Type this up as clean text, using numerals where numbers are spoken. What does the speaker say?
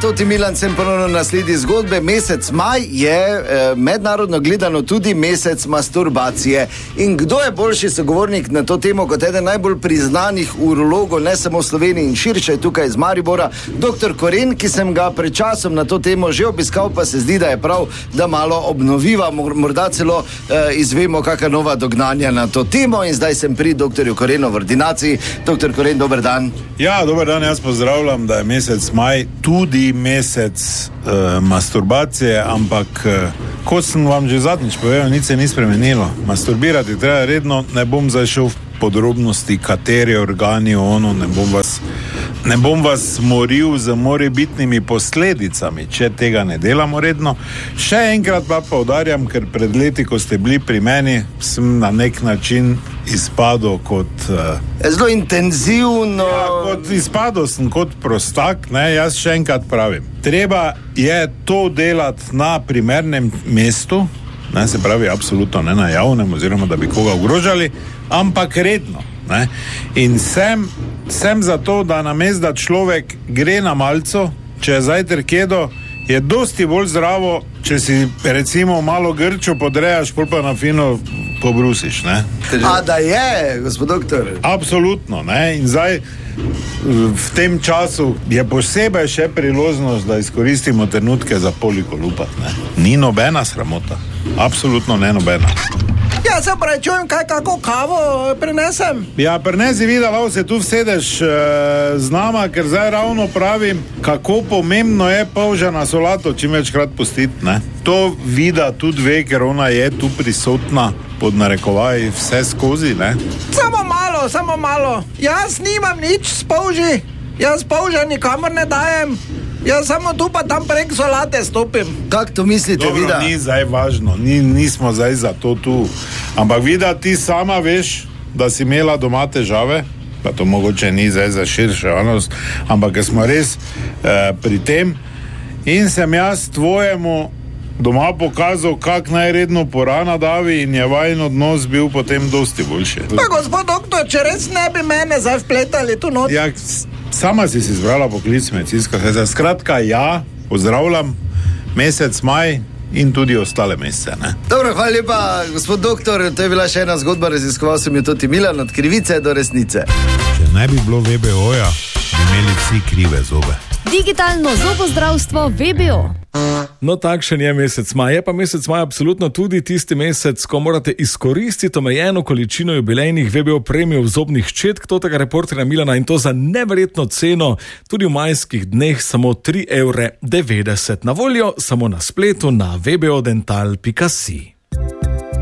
Toti Milan, sem ponovno na sledi zgodbe. Mesec maj je mednarodno gledano tudi mesec masturbacije. In kdo je boljši sogovornik na to temo kot eden najbolj priznanih urologov, ne samo v Sloveniji in širše tukaj iz Maribora, dr. Koren, ki sem ga pred časom na to temo že obiskal, pa se zdi, da je prav, da malo obnoviva, morda celo izvemo kakšna nova dognanja na to temo. In zdaj sem pri dr. Korenu v ordinaciji. Dr. Koren, dober dan. Ja, dober dan, jaz pozdravljam, da je mesec maj tudi mesec masturbacije, ampak kot sem vam že zadnjič povedal, nič se ni spremenilo. Masturbirati treba redno, ne bom zdaj šel v podrobnosti, kateri organi ne bom vas moril z morebitnimi posledicami, če tega ne delamo redno. Še enkrat pa poudarjam, ker pred leti, ko ste bili pri meni, sem na nek način izpadel kot... Zelo intenzivno... Ja, izpadel sem kot prostak, ne, jaz še enkrat pravim. Treba je to delati na primernem mestu, ne, se pravi, absolutno ne na javnem, oziroma da bi koga ogrožali, ampak redno. Ne. In sem za to, da namesto da človek gre na malco, če je zajtrk jedo, je dosti bolj zdravo, če si recimo malo grčo podrejaš, pol pa na fino pobrusiš. Ne. A da je, gospod doktor? Absolutno. Ne. In zdaj v tem času je posebej še priložnost, da izkoristimo trenutke za polikolupat. Ni nobena sramota. Absolutno ne nobena. Ja, se pravi, čujem, kako kavo prinesem? Ja, prinesi videla, se tu vsedeš z nama, ker zdaj ravno pravim, kako pomembno je polžana solato čim večkrat pustiti, ne? To Vida tudi ve, ker ona je tu prisotna, pod narekovaj, vse skozi, ne? Samo malo. Jaz nimam nič s polži. Jaz polža nikamor ne dajem. Jaz samo tu pa tam prek solate stopim. Kako to mislite, dobro, Vida? Ni zdaj važno, nismo zdaj za to tu. Ampak Vida, ti sama veš, da si imela doma težave, pa to mogoče ni zdaj za širšo javnost, ampak smo res pri tem. In sem jaz tvojemu doma pokazal, kak najredno porana davi, in je vajen odnos bil potem dosti boljši. Pa gospod doktor, če res ne bi mene zdaj vpletali tu not. Ja, sama si izbrala poklic medicinska sestra. Skratka, ja, pozdravljam mesec maj in tudi ostale mesece, ne? Dobro, hvala lepa, gospod doktor. To je bila še ena zgodba, raziskoval sem jo Toti Milan, od krivice do resnice. Če ne bi bilo VBO-ja, bi imeli vsi krive zobe. Digitalno zobozdravstvo VBO. No, takšen je mesec maj. Je pa mesec maj absolutno tudi tisti mesec, ko morate izkoristiti omejeno količino jubilejnih VBO premijev zobnih ščetk, tega reporterja Milana, in to za neverjetno ceno, tudi v majskih dneh samo 3,90 €. Na voljo samo na spletu na vbodental.si.